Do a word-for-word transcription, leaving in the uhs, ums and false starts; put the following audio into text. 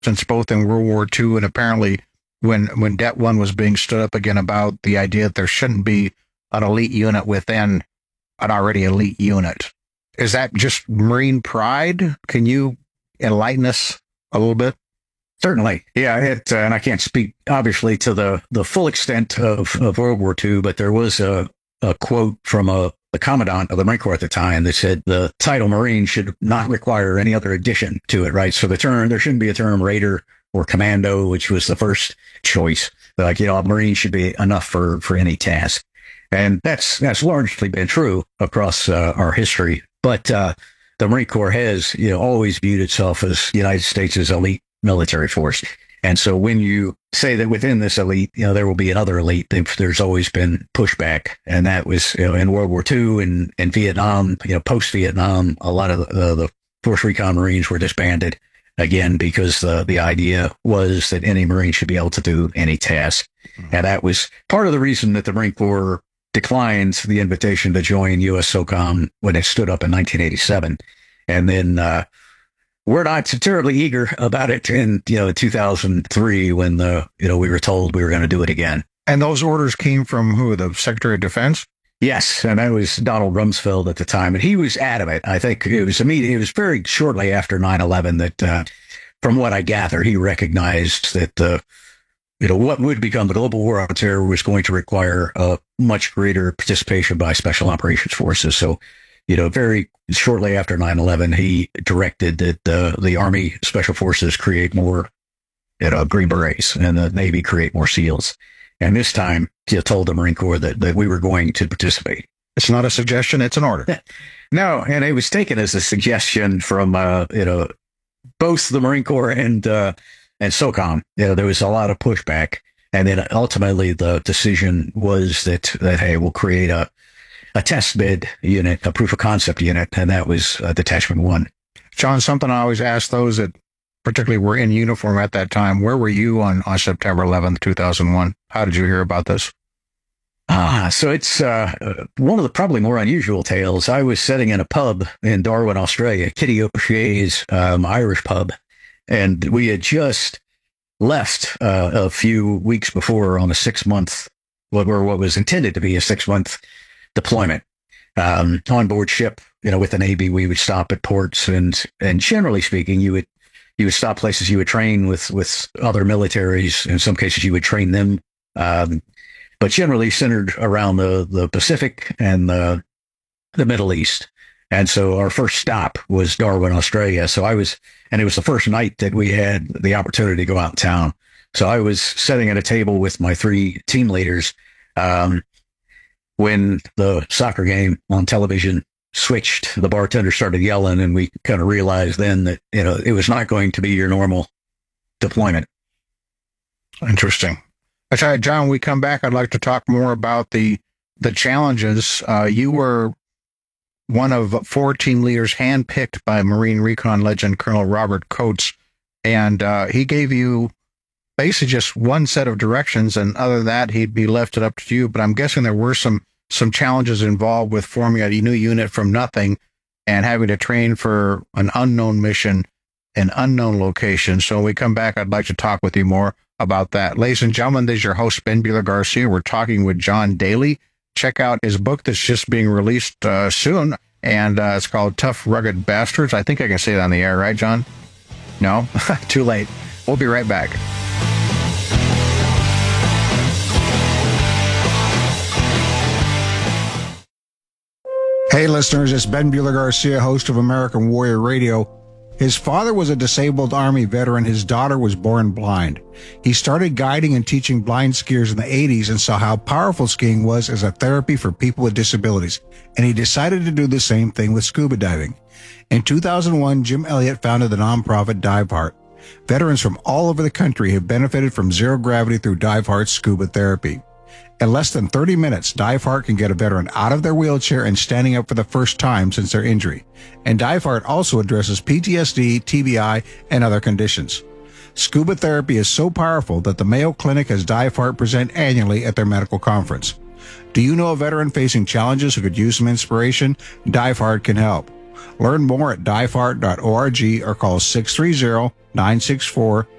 since both in World War Two and apparently when, when Det One was being stood up again about the idea that there shouldn't be an elite unit within an already elite unit. Is that just Marine pride? Can you enlighten us a little bit? Certainly. Yeah, it, uh, and I can't speak, obviously, to the, the full extent of, of World War Two, but there was a, a quote from a, the commandant of the Marine Corps at the time that said the title Marine should not require any other addition to it, right? So the term, there shouldn't be a term Raider or Commando, which was the first choice. Like, you know, a Marine should be enough for, for any task. And that's, that's largely been true across uh, our history. But uh, the Marine Corps has, you know, always viewed itself as the United States' elite military force. And so when you say that within this elite, you know, there will be another elite, there's always been pushback. And that was, you know, in World War Two and, and Vietnam, you know, post-Vietnam, a lot of the, uh, the Force Recon Marines were disbanded again, because the, the idea was that any Marine should be able to do any task. Mm-hmm. And that was part of the reason that the Marine Corps declined the invitation to join U S SOCOM when it stood up in nineteen eighty-seven. And then, uh, we're not terribly eager about it in, you know, two thousand three when the, you know, we were told we were going to do it again. And those orders came from who? The Secretary of Defense? Yes. And that was Donald Rumsfeld at the time. And he was adamant. I think it was immediate. It was very shortly after nine eleven that, uh, from what I gather, he recognized that, uh, you know, what would become the global war on terror was going to require a much greater participation by special operations forces. So, you know, very shortly after nine eleven, he directed that uh, the Army Special Forces create more, you know, Green Berets and the Navy create more SEALs. And this time, he told the Marine Corps that, that we were going to participate. It's not a suggestion, it's an order. No, and it was taken as a suggestion from, uh, you know, both the Marine Corps and uh, and SOCOM. You know, there was a lot of pushback. And then ultimately the decision was that, that hey, we'll create a a test bed unit, a proof of concept unit, and that was uh, Detachment One. John, something I always ask those that particularly were in uniform at that time, where were you on, on September eleventh, two thousand one? How did you hear about this? Ah, so it's uh, one of the probably more unusual tales. I was sitting in a pub in Darwin, Australia, Kitty O'Shea's um, Irish pub, and we had just left uh, a few weeks before on a six-month, what were what was intended to be a six-month deployment. Um, on board ship, you know, with the Navy, we would stop at ports, and and generally speaking, you would you would stop places. You would train with with other militaries. In some cases, you would train them, um, but generally centered around the the Pacific and the the Middle East. And so our first stop was Darwin, Australia. So I was, and it was the first night that we had the opportunity to go out in town. So I was sitting at a table with my three team leaders. Um, When the soccer game on television switched, the bartender started yelling, and we kind of realized then that, you know, it was not going to be your normal deployment. Interesting. Actually, John, when we come back, I'd like to talk more about the the challenges. Uh, you were one of four team leaders handpicked by Marine Recon legend Colonel Robert Coates, and uh, he gave you basically just one set of directions, and other than that, he'd be left it up to you. But I'm guessing there were some some challenges involved with forming a new unit from nothing and having to train for an unknown mission in unknown location. So when we come back, I'd like to talk with you more about that. Ladies and gentlemen, this is your host, Ben Bueller Garcia. We're talking with John Daly. Check out his book that's just being released uh, soon, and uh, it's called Tough, Rugged Bastards. I think I can say that on the air, right, John? No? Too late. We'll be right back. Hey listeners, it's Ben Bueller Garcia, host of American Warrior Radio. His father was a disabled Army veteran. His daughter was born blind. He started guiding and teaching blind skiers in the eighties and saw how powerful skiing was as a therapy for people with disabilities. And he decided to do the same thing with scuba diving. In two thousand one, Jim Elliott founded the nonprofit Dive Heart. Veterans from all over the country have benefited from zero gravity through Dive Heart's scuba therapy. In less than thirty minutes, Dive Heart can get a veteran out of their wheelchair and standing up for the first time since their injury. And Dive Heart also addresses P T S D, T B I, and other conditions. Scuba therapy is so powerful that the Mayo Clinic has Dive Heart present annually at their medical conference. Do you know a veteran facing challenges who could use some inspiration? Dive Heart can help. Learn more at die fart dot org or call six three zero, nine six four,